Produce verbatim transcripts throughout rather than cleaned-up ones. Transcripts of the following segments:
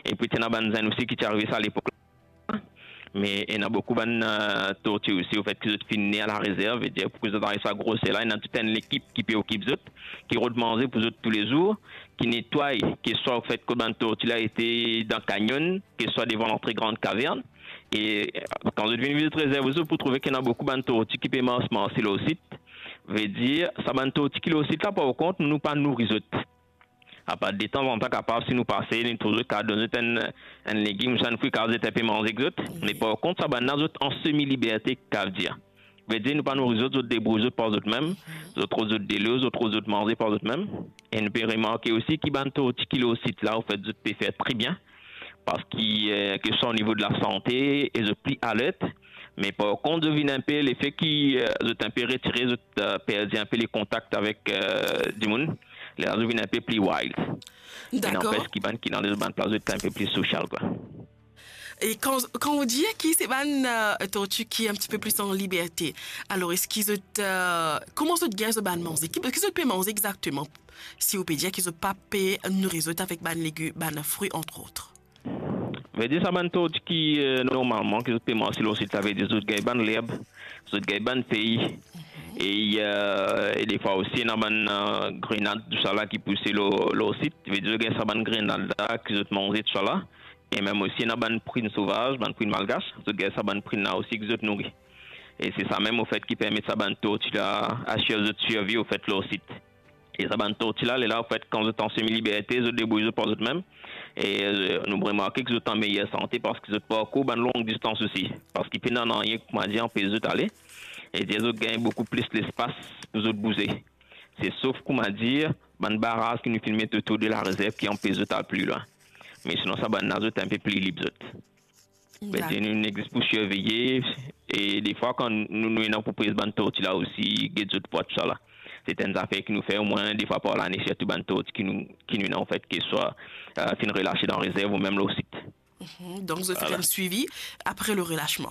Et puis, il y a des gens aussi qui sont arrivés à l'époque. Mais il y a beaucoup de euh, tortues aussi, au fait que vous finissez à la réserve, et dire pour que vous arrivez à grosser là, il y a toute une équipe qui peut occuper qui redemande pour vous tous les jours, qui nettoie, que ce soit au fait que la tortue là été dans le canyon, que ce soit devant l'entrée grande caverne. Et quand vous venez visiter réserve, vous trouvez qu'il y a beaucoup de tortues qui peuvent manger le site. Veut dire, ça va tortue qui le site là, par contre, nous pas nourrir autres. À part de temps en temps capable si nous passer nous toujours cas donner un un légume ça nous fait causer un peu manger autres mais par contre ça va nous autres en semi liberté qu'a dire veut dire nous pas nous autres débrouiller par eux mêmes autres autres déleux autres autres manger par eux mêmes et nous peut remarquer aussi qui banto qui le site là au fait de faire très bien parce qu'il euh, que soit au niveau de la santé et je plie alerte mais par contre devine un peu l'effet qui euh, un peu retiré euh, perdu un peu les contacts avec euh, du monde les réseaux viennent un peu plus wild. D'accord. Et qui qui dans les bandes places un peu plus social quoi. Et quand, quand on dit que c'est une euh, tortue qui est un petit peu plus en liberté, alors est-ce qu'ils ont euh, comment se gagne ce ban manger? Qu'est-ce qu'ils peuvent manger exactement? Si vous pouvez dire qu'ils ont pas payé nourrir avec ban légumes, ban fruits entre autres. Veut dire ça ban tortue qui euh, normalement qu'ils peuvent manger aussi ça veut dire autres gagne ban l'herbe, autres gagne ban pays. Et, euh, et des fois aussi, il y a une euh, grenade tout ça là qui pousse le, le site. Il veut dire qu'il y a une grenade là qui se mange tout ça là. Et même aussi, il y a une prune sauvage, une prune malgache. Il y a une prune là aussi qui se nourrit. Et c'est ça même au fait qui permet ça une tortue là à survivre au fait le site. Et ça une tortue là, elle est là au fait quand vous êtes en semi-liberté, vous débrouillez par vous-même. Et euh, nous remarquons que vous êtes en meilleure santé parce que vous êtes pas beaucoup une longue distance aussi. Parce qu'il peut y en avoir rien que moi dire, on peut vous aller. Et des autres gagnent beaucoup plus l'espace pour les autres bouger. C'est sauf qu'on m'a dit, ban barrage qui nous filme autour de la réserve qui empêche de plus loin. Mais sinon, ça ban un peu plus libre. Ben, nous n'existe pour surveiller et des fois quand nous nous avons pour prise ban tortue là aussi, get d'autres poids ça là. C'est une affaire qui nous fait au moins des fois par l'année surtout ban tortue qui nous qui nous en fait qui soit euh, fin relâché dans la réserve ou même le site. Mm-hmm. Donc vous faites un suivi après le relâchement.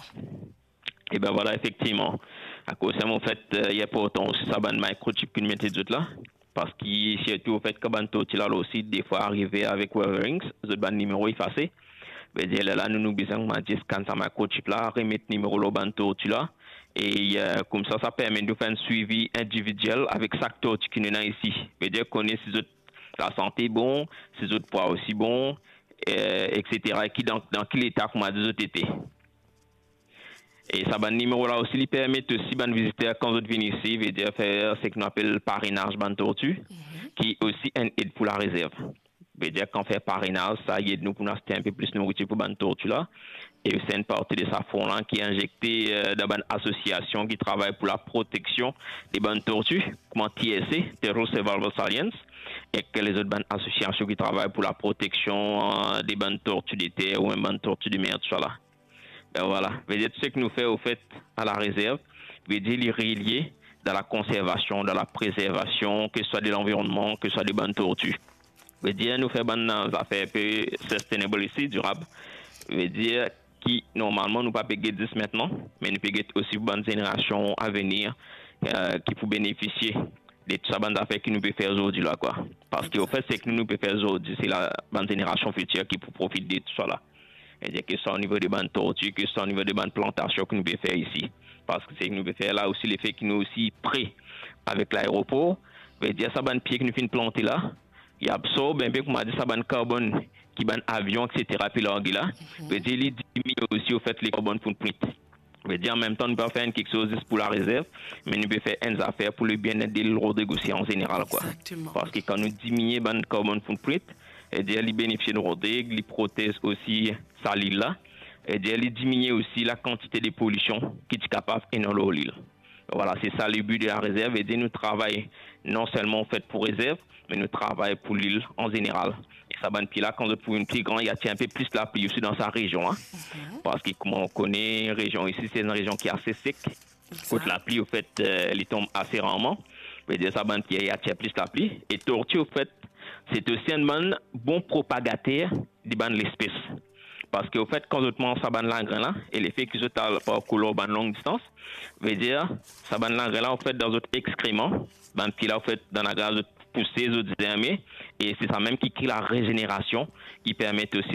Et ben voilà, effectivement. À cause de ça, en fait, il euh, y a pas autant aussi ça, ban microchip qui nous mettait d'autres là. Parce qu'il surtout au fait que ban tortue là aussi, des fois arrivé avec Weatherings, le ban numéro effacé. Ben dire là, nous nous besoin de dire scan ça microchip là, remettre numéro le ban tortue là. Et euh, comme ça, ça permet de faire un suivi individuel avec chaque tortue qui nous a ici. Ben dire connaître si la santé bon, si autres poids aussi bon, euh, et cetera. Et qui dans, dans quel état qu'on a des autres été. Et ça, ban numéro là aussi, il permet aussi ban visiteurs quand vous venez ici, veut dire faire ce qu'on appelle parrainage ban tortue, mm-hmm. qui est aussi un aide pour la réserve. Veut dire qu'on fait parrainage, ça aide nous pour nous acheter un peu plus de nourriture pour ban tortue là. Et c'est une partie de sa fond là qui est injectée euh, dans une association qui travaille pour la protection des ban tortues, comme T S A, Terror Survival Science, et que les autres ban associations qui travaillent pour la protection euh, des ban tortues de terre ou un ban tortue de mer, tout ça là. Ben voilà, veut dire tout ce que nous faisons au fait à la réserve, veut dire les relier dans la conservation, dans la préservation, que ce soit de l'environnement, que ce soit des bonnes tortues. Veut dire nous faisons bonnes affaires un peu sustainable ici, durable. Veut dire qui normalement nous pas payer dix maintenant, mais nous payer aussi pour bonnes générations à venir euh, qui pour bénéficier de tout ça bonnes affaires qui nous peut faire aujourd'hui là quoi. Parce qu'au fait c'est que nous nous peut faire aujourd'hui, c'est la bonne génération future qui pour profiter de tout ça là. Et que ce soit au niveau des bandes tortues, que ce soit au niveau des bandes plantations que nous pouvons faire ici. Parce que c'est que nous pouvons faire là aussi l'effet qui nous aussi prêt avec l'aéroport. Veut dire ça bande pied que nous finissons planter là, il absorbe un peu comme on a dit ça bande carbone qui bande avion et cetera puis là là. Veut dire il diminue aussi au fait les carbone footprint. Veut dire en même temps nous pouvons faire quelque chose pour la réserve, mais nous pouvons faire une affaire pour le bien-être des Rodrigo en général quoi. Exactement. Parce que quand nous diminuons bande carbone footprint, et dire les bénéficie de Rodrigue, les protège aussi sa l'île là, et dire les diminuer aussi la quantité de pollution qui est capable de dans l'île. Voilà, c'est ça le but de la réserve, et dire nous travaillons non seulement fait pour réserve, mais nous travaillons pour l'île en général. Et ça bonne puis là quand pour une plus grande, il y a un peu plus la pluie aussi dans sa région, hein, mm-hmm. Parce que comme on connaît, région ici c'est une région qui est assez sec. Côte la pluie au fait, euh, elle tombe assez rarement. Mais dire ça bonne puis il y a un plus la pluie. Et tortue au fait c'est aussi un bon, bon propagateur de l'espèce. Parce qu'au fait, quand on mange ça ban l'engrais là, et l'effet que je t'ai pas couleur ban longue distance, veut dire, ça ban l'engrais là, en fait, dans notre excréments, ban qui là, en fait, dans la grâce de pousser, de germer, et c'est ça même qui crée la régénération, qui permet aussi